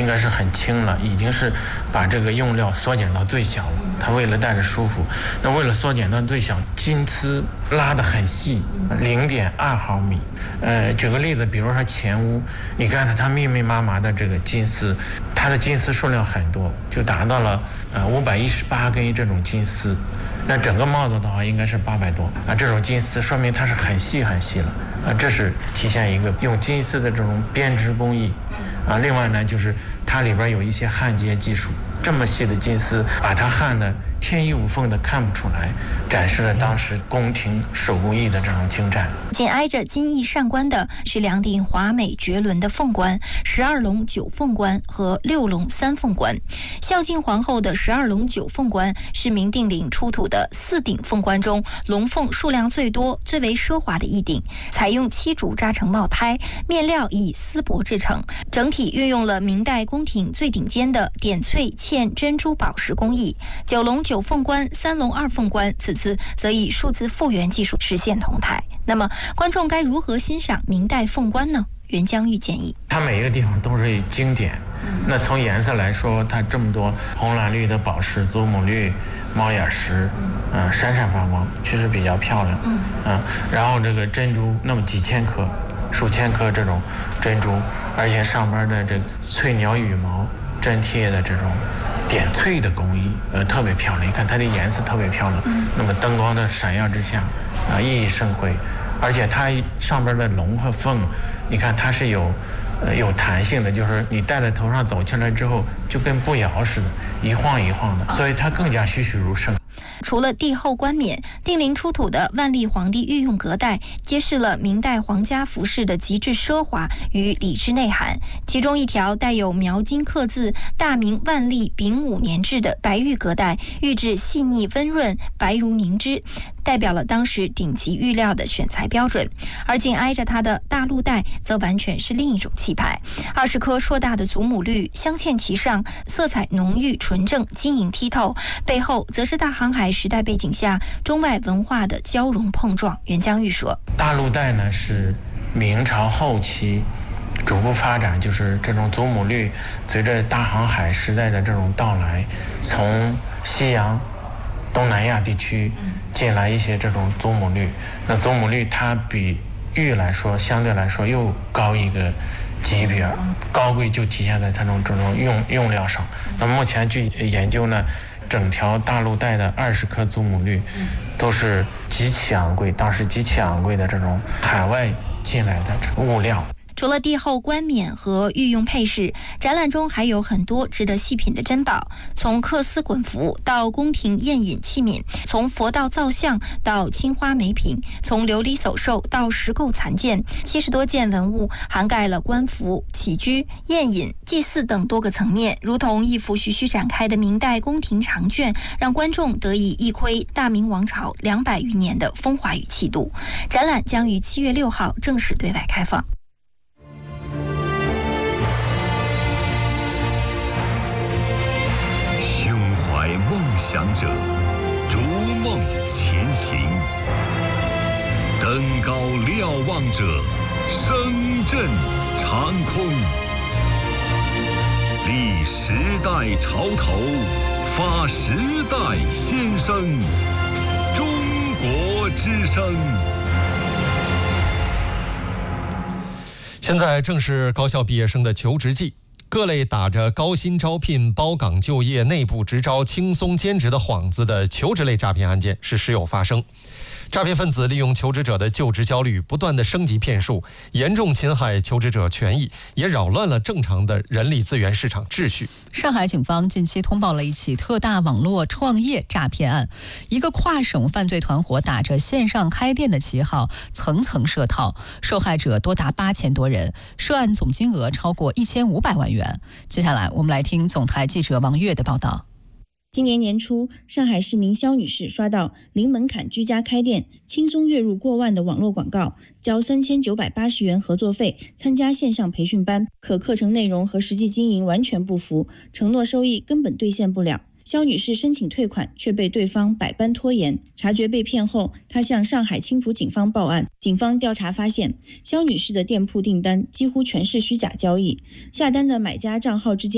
该是很轻了，已经是把这个用料缩减到最小了。他为了戴着舒服，那为了缩减到最小，金丝拉得很细，0.2毫米。举个例子，比如说前屋，你看它密密麻麻的这个金丝，它的金丝数量很多，就达到了518根这种金丝。那整个帽子的话应该是800多啊，这种金丝说明它是很细很细了啊，这是体现一个用金丝的这种编织工艺啊。另外呢，就是它里边有一些焊接技术，这么细的金丝把它焊得天衣无缝的看不出来，展示了当时宫廷手工艺的这种精湛。 紧挨着金翼上冠的是2顶华美绝伦的凤冠，12龙9凤冠和6龙3凤冠。孝敬皇后的12龙9凤冠是明定陵出土的4顶凤冠中龙凤数量最多、最为奢华的一顶，采用漆竹扎成帽胎，面料以丝帛制成，整体运用了明代宫廷最顶尖的点翠嵌珍珠宝石工艺。9龙9凤冠、3龙2凤冠，此次则以数字复原技术实现同台。那么观众该如何欣赏明代凤冠呢？袁江玉建议， 它每一个地方都是经典。那从颜色来说，它这么多红蓝绿的宝石、祖母绿、猫眼石，闪闪发光，确实比较漂亮。然后这个珍珠那么几千颗、数千颗这种珍珠，而且上边的这个翠鸟羽毛粘贴的这种点翠的工艺，特别漂亮。你看它的颜色特别漂亮，那么灯光的闪耀之下，熠熠生辉。而且它上边的龙和凤，你看它是有弹性的，就是你戴在头上走起来之后，就跟步摇似的，一晃一晃的，所以它更加栩栩如生。 除了帝后冠冕，定陵出土的万历皇帝御用隔带揭示了明代皇家服饰的极致奢华与礼制内涵。其中一条带有描金刻字“大明万历丙午年制”的白玉隔带，玉质细腻温润，白如凝脂，代表了当时顶级玉料的选材标准。而紧挨着它的大鹿带则完全是另一种气派，20颗硕大的祖母绿镶嵌其上，色彩浓郁纯正，晶莹剔透，背后则是大航海时代背景下中外文化的交融碰撞。袁江玉说， 大鹿带呢是明朝后期逐步发展，就是这种祖母绿随着大航海时代的这种到来，从西洋东南亚地区进来一些这种祖母绿。那祖母绿它比玉来说相对来说又高一个级别，高贵就体现在它这种用料上。那目前据研究呢，整条大鹿带的20颗祖母绿都是极其昂贵，当时极其昂贵的这种海外进来的物料。 除了帝后冠冕和御用配饰，展览中还有很多值得细品的珍宝，从缂丝滚服到宫廷宴饮器皿，从佛道造像到青花美品，从琉璃走兽到石构残件，70多件文物涵盖了官服、起居、宴饮、祭祀等多个层面，如同一幅徐徐展开的明代宫廷长卷，让观众得以一窥大明王朝200余年的风华与气度。展览将于7月6号正式对外开放。 梦想者逐梦前行，登高瞭望者声震长空，立时代潮头，发时代先声，中国之声。 现在正是高校毕业生的求职季，各类打着高薪招聘、包岗就业、内部直招、轻松兼职的幌子的求职类诈骗案件是时有发生。诈骗分子利用求职者的就职焦虑，不断的升级骗术，严重侵害求职者权益，也扰乱了正常的人力资源市场秩序。 上海警方近期通报了一起特大网络创业诈骗案，一个跨省犯罪团伙打着线上开店的旗号，层层设套，受害者多达8000多人，涉案总金额超过1500万元。接下来我们来听总台记者王悦的报道。 今年年初，上海市民肖女士刷到零门槛居家开店、轻松月入过万的网络广告，交3980元合作费，参加线上培训班，可课程内容和实际经营完全不符，承诺收益根本兑现不了。肖女士申请退款，却被对方百般拖延。察觉被骗后，她向上海青浦警方报案。警方调查发现，肖女士的店铺订单几乎全是虚假交易，下单的买家账号之间